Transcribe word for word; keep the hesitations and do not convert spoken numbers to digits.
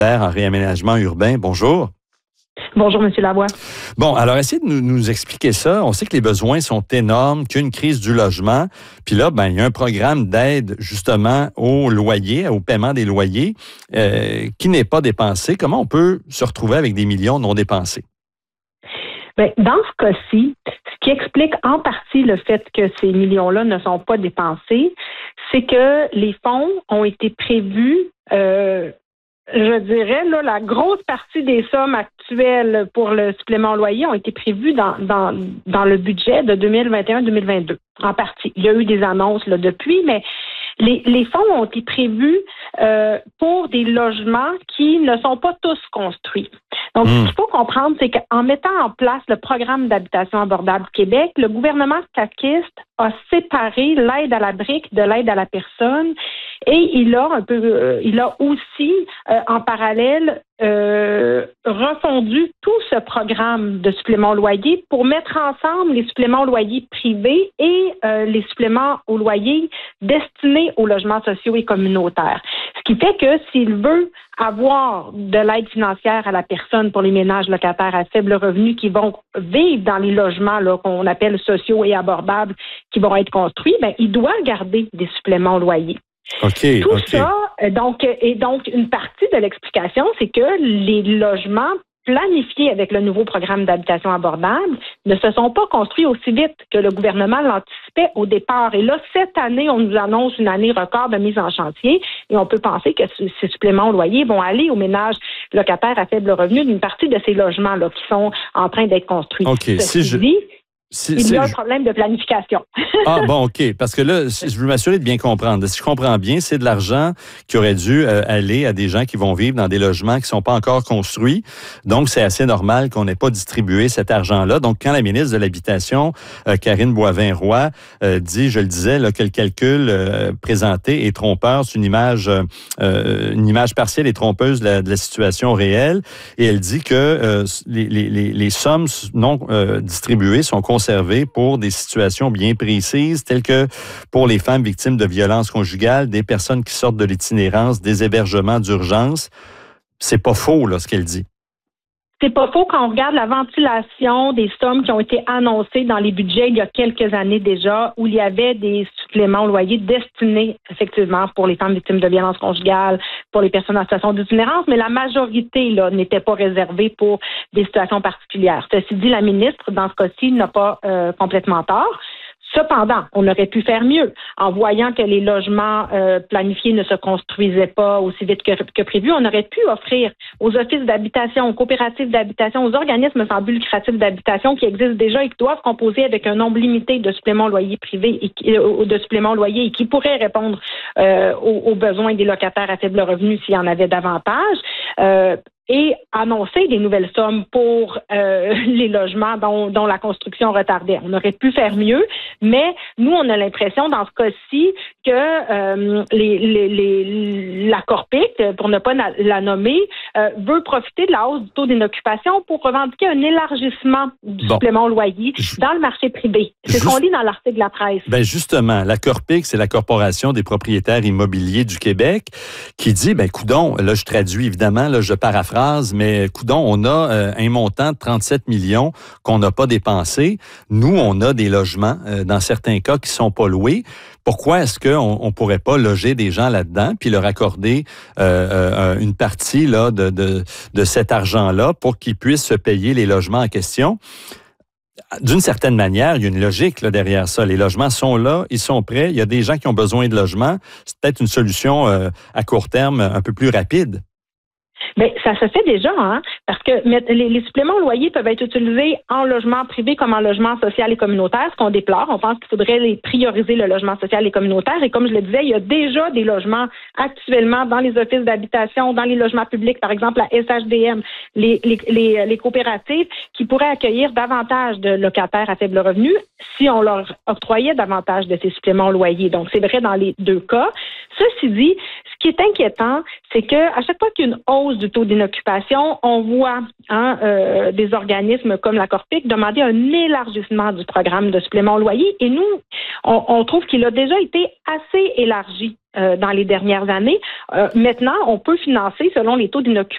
en réaménagement urbain. Bonjour. Bonjour, M. Lavoie. Bon, alors essayez de nous, nous expliquer ça. On sait que les besoins sont énormes, qu'il y a une crise du logement. Puis là, ben, il y a un programme d'aide justement au loyer, au paiement des loyers, euh, qui n'est pas dépensé. Comment on peut se retrouver avec des millions non dépensés? Bien, dans ce cas-ci, ce qui explique en partie le fait que ces millions-là ne sont pas dépensés, c'est que les fonds ont été prévus, euh, je dirais, là, la grosse partie des sommes actuelles pour le supplément au loyer ont été prévues dans, dans, dans le budget de deux mille vingt et un deux mille vingt-deux, en partie. Il y a eu des annonces là, depuis, mais les, les fonds ont été prévus euh, pour des logements qui ne sont pas tous construits. Donc, mmh. ce qu'il faut comprendre, c'est qu'en mettant en place le programme d'habitation abordable Québec, le gouvernement caquiste a séparé l'aide à la brique de l'aide à la personne et il a un peu, euh, il a aussi euh, en parallèle euh, refondu tout ce programme de supplément au loyer pour mettre ensemble les suppléments au loyer privés et euh, les suppléments au loyer destinés aux logements sociaux et communautaires. Ce qui fait que s'il veut avoir de l'aide financière à la personne pour les ménages locataires à faible revenu qui vont vivre dans les logements là, qu'on appelle sociaux et abordables qui vont être construits, ben, il doit garder des suppléments au loyer. Okay, Tout okay. ça, donc, et donc, une partie de l'explication, c'est que les logements planifiés avec le nouveau programme d'habitation abordable ne se sont pas construits aussi vite que le gouvernement l'anticipait au départ. Et là, cette année, on nous annonce une année record de mise en chantier et on peut penser que ces suppléments au loyer vont aller aux ménages locataires à faible revenu d'une partie de ces logements-là qui sont en train d'être construits. Okay, Ceci si je... dit, Si, il si, y a un je... problème de planification. Ah bon, OK. Parce que là, je veux m'assurer de bien comprendre. Si je comprends bien, c'est de l'argent qui aurait dû euh, aller à des gens qui vont vivre dans des logements qui ne sont pas encore construits. Donc, c'est assez normal qu'on n'ait pas distribué cet argent-là. Donc, quand la ministre de l'Habitation, euh, Karine Boivin-Roy, euh, dit, je le disais, là, que le calcul euh, présenté est trompeur, c'est une image, euh, une image partielle et trompeuse de la, de la situation réelle. Et elle dit que euh, les, les, les sommes non euh, distribuées sont conservées pour des situations bien précises, telles que pour les femmes victimes de violences conjugales, des personnes qui sortent de l'itinérance, des hébergements d'urgence. C'est pas faux, là, ce qu'elle dit. C'est pas faux quand on regarde la ventilation des sommes qui ont été annoncées dans les budgets il y a quelques années déjà, où il y avait des suppléments au loyer destinés effectivement pour les femmes victimes de violences conjugales, pour les personnes en situation d'itinérance, mais la majorité là n'était pas réservée pour des situations particulières. Ceci dit, la ministre, dans ce cas-ci, n'a pas euh, complètement tort. Cependant, on aurait pu faire mieux. En voyant que les logements euh, planifiés ne se construisaient pas aussi vite que, que prévu, on aurait pu offrir aux offices d'habitation, aux coopératives d'habitation, aux organismes sans but lucratif d'habitation qui existent déjà et qui doivent composer avec un nombre limité de suppléments au loyer privé et qui, euh, de suppléments au loyer et qui pourraient répondre euh, aux, aux besoins des locataires à faible revenu s'il y en avait davantage. Euh, et annoncer des nouvelles sommes pour euh, les logements dont, dont la construction retardait. On aurait pu faire mieux, mais nous, on a l'impression dans ce cas-ci que euh, les, les, les, la Corpic, pour ne pas la, la nommer, euh, veut profiter de la hausse du taux d'inoccupation pour revendiquer un élargissement du bon. supplément au loyer dans le marché privé. C'est Juste... ce qu'on lit dans l'article de la presse. Ben justement, la Corpic, c'est la Corporation des propriétaires immobiliers du Québec, qui dit, ben coudon, là je traduis évidemment, là je paraphrase, mais coudon, on a euh, un montant de trente-sept millions qu'on n'a pas dépensé. Nous, on a des logements, euh, dans certains cas, qui sont pas loués. Pourquoi est-ce qu'on ne pourrait pas loger des gens là-dedans puis leur accorder euh, euh, une partie là, de, de, de cet argent-là pour qu'ils puissent se payer les logements en question? D'une certaine manière, il y a une logique là, derrière ça. Les logements sont là, ils sont prêts. Il y a des gens qui ont besoin de logements. C'est peut-être une solution euh, à court terme un peu plus rapide. Bien, ça se fait déjà, hein, parce que les, les suppléments au loyer peuvent être utilisés en logement privé comme en logement social et communautaire, ce qu'on déplore. On pense qu'il faudrait les prioriser le logement social et communautaire. Et comme je le disais, il y a déjà des logements actuellement dans les offices d'habitation, dans les logements publics, par exemple la S H D M, les, les, les, les coopératives qui pourraient accueillir davantage de locataires à faible revenu si on leur octroyait davantage de ces suppléments au loyer. Donc, c'est vrai dans les deux cas. Ceci dit, ce qui est inquiétant, c'est qu'à chaque fois qu'il y a une hausse du taux d'inoccupation, on voit hein, euh, des organismes comme la Corpic demander un élargissement du programme de supplément au loyer. Et nous, on, on trouve qu'il a déjà été assez élargi euh, dans les dernières années. Euh, maintenant, on peut financer, selon les taux d'inoccupation,